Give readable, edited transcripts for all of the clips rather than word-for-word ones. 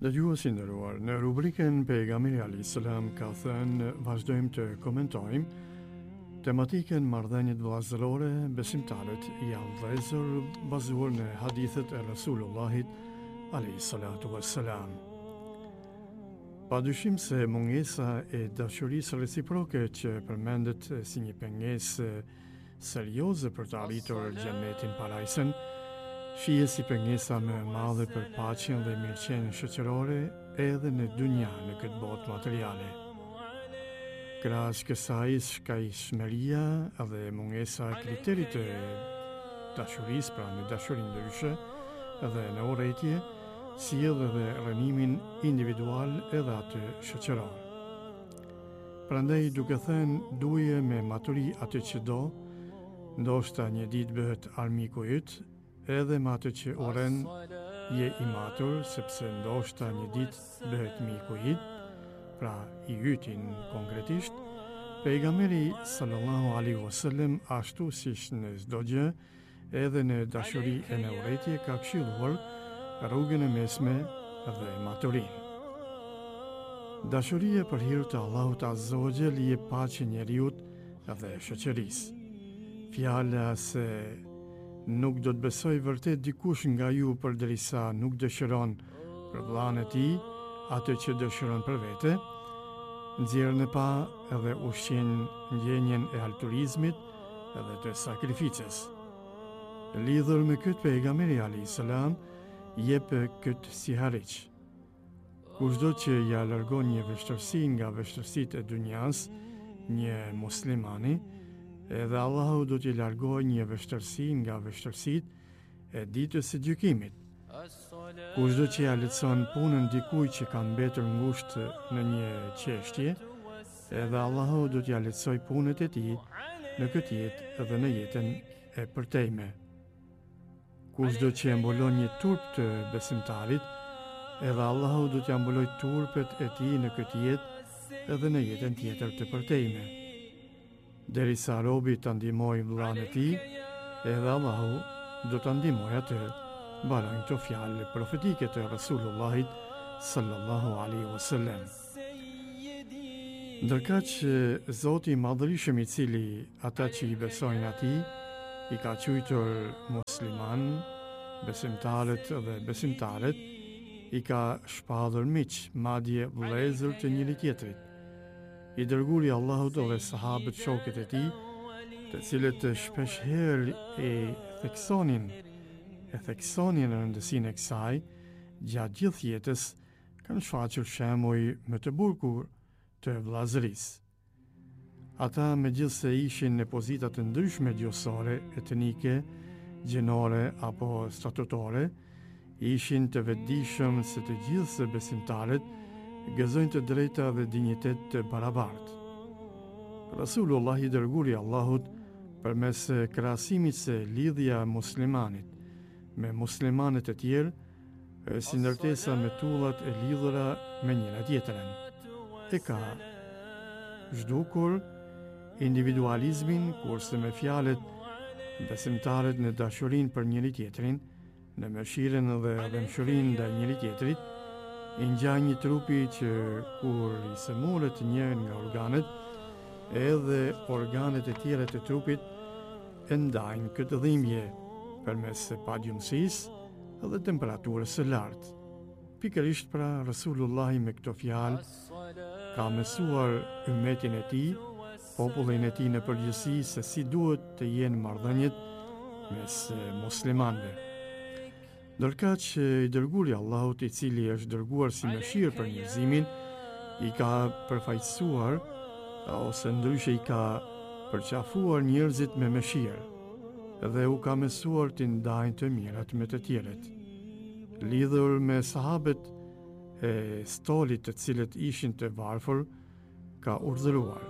Dëgjuesi nderuar, në rubrikën Pejgamberi alayhis salam ka thënë, vazhdojmë të komentojmë tematikën marrëdhëniet vëllazërore, besimtarët janë vëllezër bazuar në hadithet e Rasulullahit alayhis salatu wassalam. Padyshim se mungesa e dashurisë reciproke që përmendet si një pengesë serioze për të arritur xhenetin parajsen, shihet si pengesa më e madhe për paqen dhe mirëqenien shoqërore edhe në dynja, në këtë botë materiale. Krahas kësaj, shkajshmëria dhe mungesa e kriterit të dashurisë, pra në dashurinë ndryshe dhe në urrëtie, sjell edhe rënimin individual edhe atë shoqëror. Prandaj, duke thënë duje me maturi atë që do, ndoshta një ditë bëhet armiku yt, edhe me atë që urren je i matur, sepse ndoshta një ditë bëhet miku yt, pra i ytin konkretisht. Pejgamberi sallallahu alaihi wasallam, ashtu siç në çdo gjë, edhe në dashuri e në urrëtie, ka këshilluar rrugën e mesme dhe maturinë. Dashuria për hir të Allahut azza wa jall jep paqe njeriut dhe shoqërisë. Fjala se nuk do të besoj vërtet dikush nga ju përderisa nuk dëshiron për vllain e tij atë që dëshiron për vete, nxjerrën e pa edhe ushqen ndjenjen e altruizmit edhe të sakrificës. Lidhur me këtë, pejgamberi alayhis salam jep këtë si harriç. Kushdo që ja largon një vështirësi nga vështirësitë e dunjas një muslimani, edhe Allahu do t'i largojë një vështirësi nga vështirësitë e ditës së gjykimit. Kushdo që ja lehtëson punën dikujt që ka mbetur ngushtë në një çështje, edhe Allahu do t'ja lehtësojë punët e tij në këtë jetë dhe në jetën e përtejme. Kushdo që mbulon një turp të besimtarit, edhe Allahu do t'ja mbulojë turpet e tij në këtë jetë edhe në jetën tjetër të përtejme. Derisa robi të ndihmojë vllain e tij, edhe Allahu do të ndihmojë atë. Mbarojnë këto fjalë profetike të Rasulullahit sallallahu alaihi wasallam. Ndërkaq Zoti i Madhërisëm, i cili ata që i besojnë atij i ka quajtur musliman, besimtarët dhe besimtaret i ka shpallur miq, madje vëllezër të njëri tjetrit. I dërguari i Allahut dhe sahabët, shokët e tij, të cilët shpesh herë e theksonin rëndësinë e kësaj, gjatë gjithë jetës kanë shfaqur shembuj më të bukur të vëllazërisë. Ata, megjithse ishin në pozita të ndryshme gjuhësore, etnike, gjinore apo statutore, ishin të vetëdijshëm se të gjithë besimtarët gëzojnë të drejta dhe dinjitet të barabartë. Rasulullah, i dërguari i Allahut, përmes krahasimit se lidhja e muslimanit me muslimanët e tjerë si ndërtesa me tullat e lidhura me njëra tjetrën, e ka zhdukur individualizmin, kurse me fjalët besimtarët në dashurinë për njëri tjetrin, në mëshirën dhe dëmshurinë ndaj njëri tjetrit, i ngjajnë një trupi që kur i sëmurët njërin nga organet, edhe organet e tjera të trupit e ndajnë këtë dhimbje përmes pagjumësisë dhe temperaturës së lartë. Pikërisht pra, Rasulullahi me këto fjalë ka mësuar ummetin e tij, popullin e tij në përgjithësi, se si duhet të jenë marrëdhëniet mes muslimanëve. Ndërkaq i dërguari i Allahut, i cili është dërguar si mëshirë për njerëzimin, i ka përfaqësuar ose ndryshe i ka përqafuar njerëzit me mëshirë dhe u ka mësuar të ndajnë të mirat me të tjerët. Lidhur me sahabët e stolit, të cilët ishin të varfër, ka urdhëruar: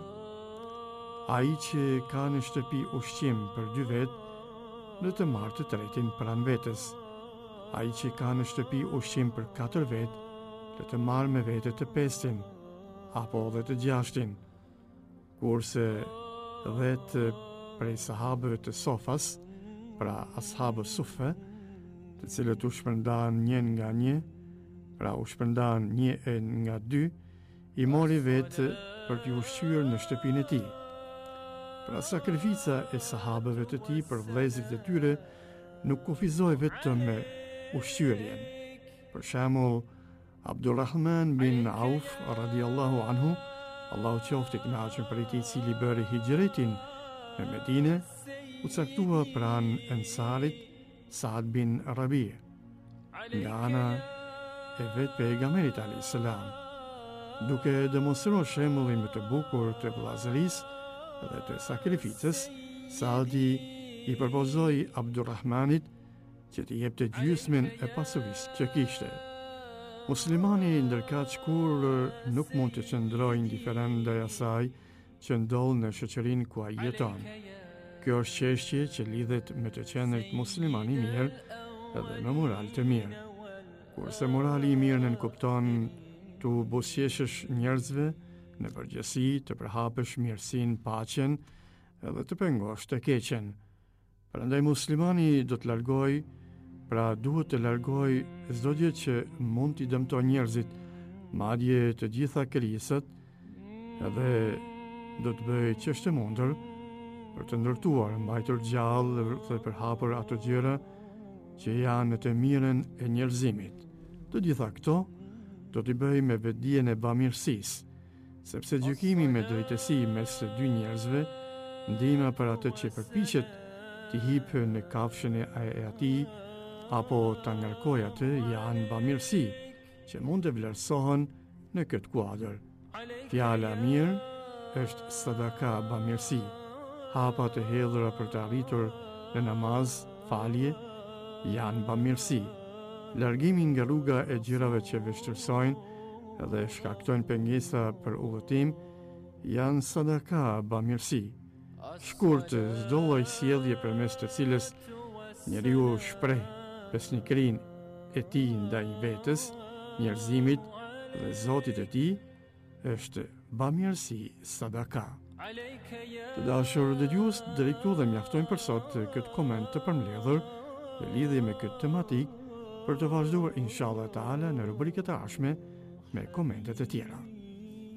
ai që ka në shtëpi ushqim për 2 vetë, në të marrë të tretin pranë vetes. Ai që ka në shtëpi ushqim për 4 vetë, le të marrë me vete të 5-tin, apo dhe të 6-tin. Kurse 10 prej sahabëve të Sofas, pra ashabë Suffe, të cilët u shpërndan njën nga një, Pra u shpërndan një nga dy, i mori vetë për t'ju ushqyer në shtëpinë e tij. Pra sakrifica e sahabëve të tij për vëllezërit e tyre nuk kufizoi vetëm me ushqyerjen. Për shembull, Abdulrahman bin Auf radiallahu anhu, Allahu qoftë i kënaqur për i cili bëri hijretin në Medinë, u caktua pranë Ensarit Saad bin Rabi, nga ana e vetë pejgamberit alayhis salam, duke demonstruar shembullin më të bukur të vëllazërisë dhe të sakrificës. Saadi i propozoi Abdulrahmanit që t'i jepte gjysmën e pasurisë që kishte. Muslimani ndërkaq kur nuk mund të qëndrojë indiferent ndaj asaj që ndodh në shoqërinë ku ai jeton. Kjo është çështje që lidhet me të qenë musliman i mirë edhe me moral të mirë. Kurse morali i mirë nënkupton tu buzëqeshësh njerëzve, në përgjithësi të përhapësh mirësinë, paqen edhe të pengosh të keqen. Prandaj muslimani do të largoj, pra duhet të largoj çdo gjë që mund t'i dëmtojë njerëzit, madje të gjitha krijesat, edhe do të bëj ç'është e mundur për të ndërtuar, mbajtur gjallë dhe përhapur ato gjëra që janë në të mirën e njerëzimit. Të gjitha këto do t'i bëj me vetdijen e bamirësisë, sepse gjykimi me drejtësi mes së dy njerëzve, ndihma për atë që përpiqet t'i hipë në kafshën e atij apo ta ngarkojë atë, janë bamirësi që mund të vlerësohen në këtë kuadër. Fjala mirë është sadaka, bamirësi. Hapa të hedhura për të arritur në namaz, falje, janë bamirësi. Largimi nga rruga e gjërave që vështirësojnë edhe shkaktojnë pengesa për udhëtim, janë sadaka, bamirësi. Shkurt, çdo lloj sjellje përmes të cilës njeriu shpreh besnikërinë e tij ndaj vetes, njerëzimit dhe Zotit e tij, është bamirësi, sadaka. Të dashur dëgjues, deri këtu dhe mjaftojnë për sot këtë koment të përmbledhur në lidhje me këtë tematik, për të vazhduar inshallah taala në rubrikët e ardhshme me komentet e tjera.